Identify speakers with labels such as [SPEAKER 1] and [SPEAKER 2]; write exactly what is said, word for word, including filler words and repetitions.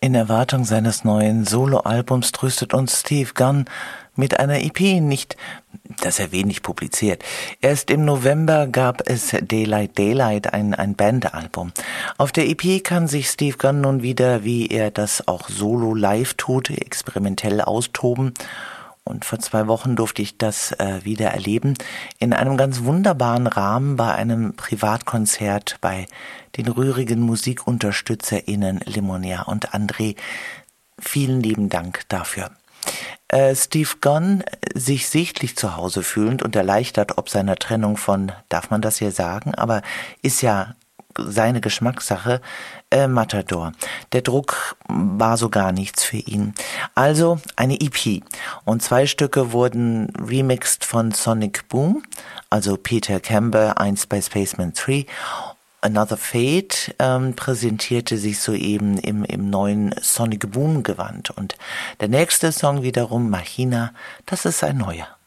[SPEAKER 1] In Erwartung seines neuen Soloalbums tröstet uns Steve Gunn mit einer E P, nicht, dass er wenig publiziert. Erst im November gab es Daylight Daylight, ein, ein Bandalbum. Auf der E P kann sich Steve Gunn nun wieder, wie er das auch solo live tut, experimentell austoben. Und vor zwei Wochen durfte ich das äh, wieder erleben, in einem ganz wunderbaren Rahmen bei einem Privatkonzert bei den rührigen MusikunterstützerInnen Limonia und André. Vielen lieben Dank dafür. Äh, Steve Gunn, sich sichtlich zu Hause fühlend und erleichtert ob seiner Trennung von, darf man das hier sagen, aber ist ja seine Geschmackssache, äh, Matador. Der Druck war so gar nichts für ihn. Also eine E P. Und zwei Stücke wurden remixed von Sonic Boom, also Peter Camber, eins bei Spaceman drei. Another Fate ähm, präsentierte sich soeben im, im neuen Sonic Boom Gewand. Und der nächste Song wiederum, Machina, das ist ein neuer.